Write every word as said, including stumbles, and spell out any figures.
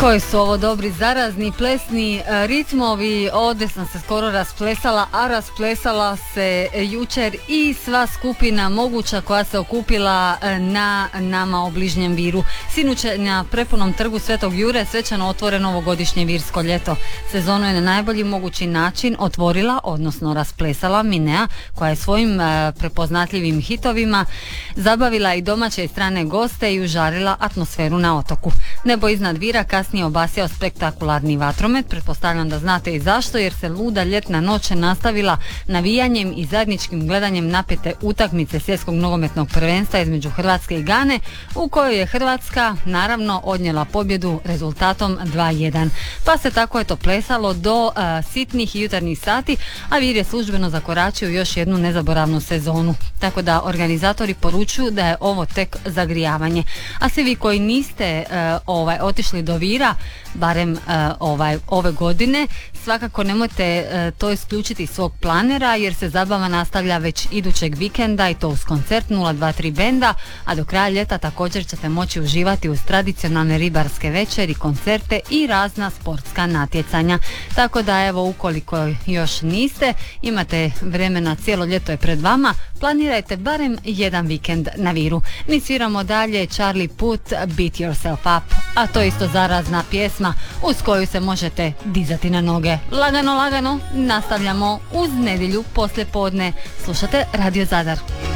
Koji su ovo dobri zarazni plesni ritmovi. Ovdje sam se skoro rasplesala, a rasplesala se jučer i sva skupina moguća koja se okupila na nama obližnjem Viru. Sinoć na prepunom trgu Svetog Jure svečano otvoreno ovogodišnje virsko ljeto. Sezonu je na najbolji mogući način otvorila, odnosno rasplesala Minea, koja je svojim e, prepoznatljivim hitovima zabavila i domaće i strane goste i užarila atmosferu na otoku. Nebo iznad Vira kasnije obasjao spektakularni vatromet, pretpostavljam da znate i zašto, jer se luda ljetna noć nastavila navijanjem i zajedničkim gledanjem napete utakmice svjetskog nogometnog prvenstva između Hrvatske i Gane, u kojoj je Hrvatska naravno odnijela pobjedu rezultatom dva jedan. Pa se tako eto plesalo do uh, sitnih jutarnjih sati, a Vir je službeno zakoračio još jednu nezaboravnu sezonu. Tako da organizatori poručuju da je ovo tek zagrijavanje. A svi vi koji niste uh, ovaj, otišli do Vira, barem uh, ovaj, ove godine, svakako nemojte uh, to isključiti iz svog planera, jer se zabava nastavlja već idućeg vikenda, i to uz koncert nula dva tri benda, a do kraja ljeta također ćete moći uživati uz tradicionalne ribarske večeri, koncerte i razna sportska natjecanja. Tako da evo, ukoliko još niste, imate vremena, cijelo ljeto je pred vama, planirajte barem jedan vikend na Viru. Mi sviramo dalje Charlie Puth, Beat Yourself Up, a to je isto zarazna pjesma uz koju se možete dizati na noge. Lagano, lagano nastavljamo uz nedjelju poslije podne. Slušate Radio Zadar.